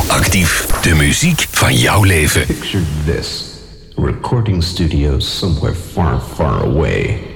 Radioactief. De muziek van jouw leven. Picture this. A recording studio somewhere far, far away.